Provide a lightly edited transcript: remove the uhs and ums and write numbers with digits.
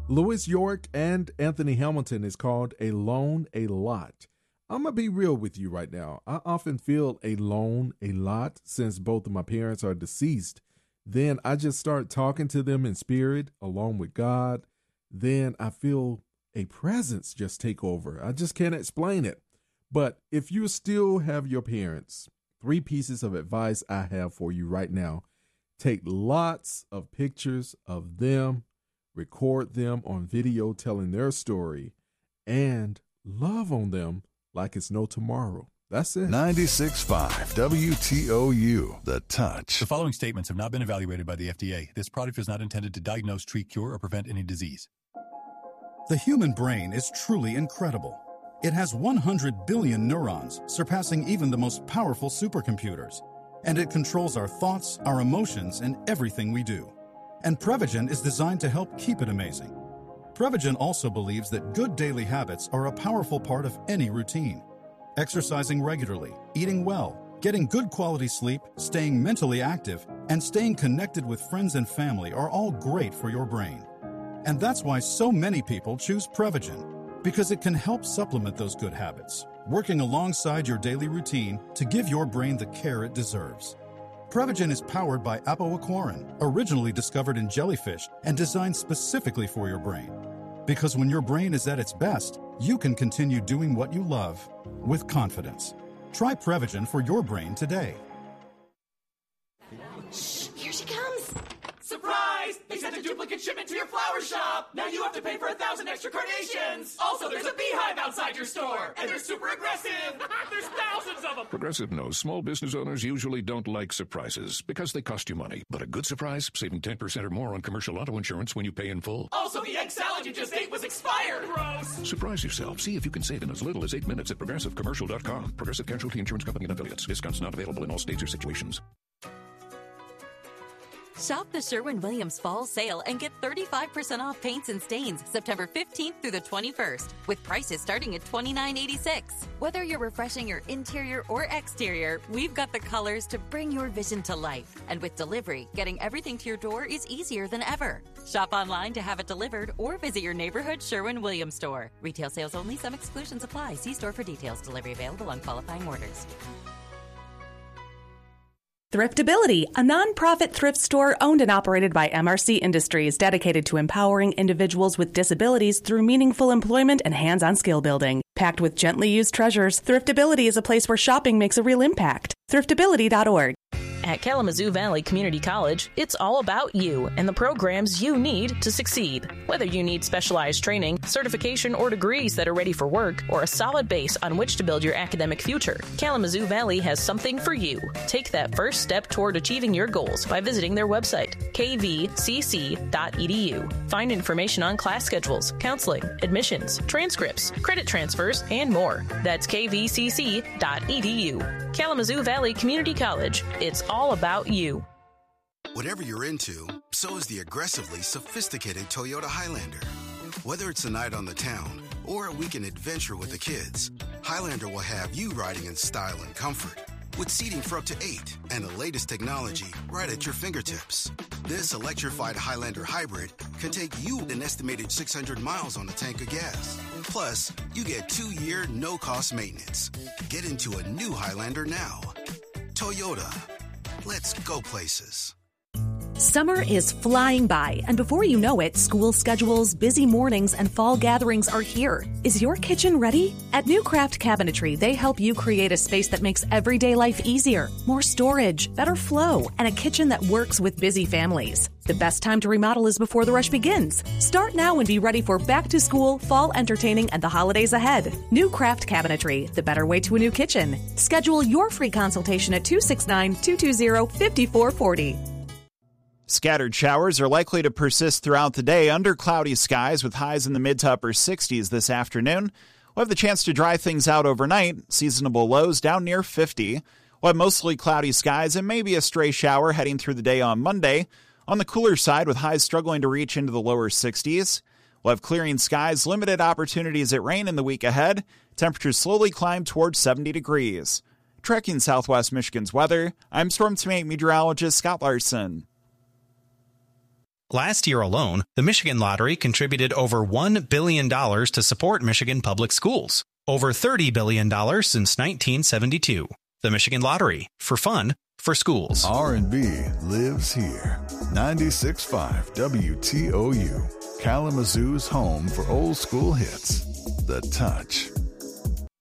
Louis York and Anthony Hamilton is called Alone a Lot. I'm going to be real with you right now. I often feel alone a lot since both of my parents are deceased. Then I just start talking to them in spirit along with God. Then I feel a presence just take over. I just can't explain it. But if you still have your parents, 3 pieces of advice I have for you right now. Take lots of pictures of them, record them on video telling their story, and love on them like it's no tomorrow. That's it. 96.5 WTOU, The Touch. The following statements have not been evaluated by the FDA. This product is not intended to diagnose, treat, cure, or prevent any disease. The human brain is truly incredible. It has 100 billion neurons, surpassing even the most powerful supercomputers. And it controls our thoughts, our emotions, and everything we do. And Prevagen is designed to help keep it amazing. Prevagen also believes that good daily habits are a powerful part of any routine. Exercising regularly, eating well, getting good quality sleep, staying mentally active, and staying connected with friends and family are all great for your brain. And that's why so many people choose Prevagen, because it can help supplement those good habits, working alongside your daily routine to give your brain the care it deserves. Prevagen is powered by apoaquarin, originally discovered in jellyfish and designed specifically for your brain. Because when your brain is at its best, you can continue doing what you love with confidence. Try Prevagen for your brain today. Shh, here she comes. Surprise! They sent a duplicate shipment to your flower shop! Now you have to pay for 1,000 extra carnations! Also, there's a beehive outside your store! And they're super aggressive! There's thousands of them! Progressive knows small business owners usually don't like surprises because they cost you money. But a good surprise, saving 10% or more on commercial auto insurance when you pay in full. Also, the egg salad you just ate was expired! Gross! Surprise yourself. See if you can save in as little as 8 minutes at ProgressiveCommercial.com. Progressive Casualty Insurance Company and Affiliates. Discounts not available in all states or situations. Shop the Sherwin-Williams Fall Sale and get 35% off paints and stains September 15th through the 21st, with prices starting at $29.86. Whether you're refreshing your interior or exterior, we've got the colors to bring your vision to life. And with delivery, getting everything to your door is easier than ever. Shop online to have it delivered or visit your neighborhood Sherwin-Williams store. Retail sales only. Some exclusions apply. See store for details. Delivery available on qualifying orders. Thriftability, a nonprofit thrift store owned and operated by MRC Industries, dedicated to empowering individuals with disabilities through meaningful employment and hands-on skill building. Packed with gently used treasures, Thriftability is a place where shopping makes a real impact. Thriftability.org. At Kalamazoo Valley Community College, it's all about you and the programs you need to succeed. Whether you need specialized training, certification, or degrees that are ready for work, or a solid base on which to build your academic future, Kalamazoo Valley has something for you. Take that first step toward achieving your goals by visiting their website, kvcc.edu. Find information on class schedules, counseling, admissions, transcripts, credit transfers, and more. That's kvcc.edu. Kalamazoo Valley Community College. It's all about you. Whatever you're into, so is the aggressively sophisticated Toyota Highlander. Whether it's a night on the town or a weekend adventure with the kids, Highlander will have you riding in style and comfort, with seating for up to 8 and the latest technology right at your fingertips. This electrified Highlander hybrid can take you an estimated 600 miles on the tank of gas. Plus, you get 2-year no-cost maintenance. Get into a new Highlander now. Toyota. Let's go places. Summer is flying by, and before you know it, school schedules, busy mornings, and fall gatherings are here. Is your kitchen ready? At New Craft Cabinetry, they help you create a space that makes everyday life easier, more storage, better flow, and a kitchen that works with busy families. The best time to remodel is before the rush begins. Start now and be ready for back to school, fall entertaining, and the holidays ahead. New Craft Cabinetry, the better way to a new kitchen. Schedule your free consultation at 269-220-5440. Scattered showers are likely to persist throughout the day under cloudy skies with highs in the mid to upper 60s this afternoon. We'll have the chance to dry things out overnight, seasonable lows down near 50. We'll have mostly cloudy skies and maybe a stray shower heading through the day on Monday. On the cooler side with highs struggling to reach into the lower 60s. We'll have clearing skies, limited opportunities at rain in the week ahead. Temperatures slowly climb towards 70 degrees. Tracking Southwest Michigan's weather, I'm Storm Team 8 meteorologist Scott Larson. Last year alone, the Michigan Lottery contributed over $1 billion to support Michigan public schools. Over $30 billion since 1972. The Michigan Lottery. For fun, for schools. R&B lives here. 96.5 WTOU. Kalamazoo's home for old school hits. The Touch.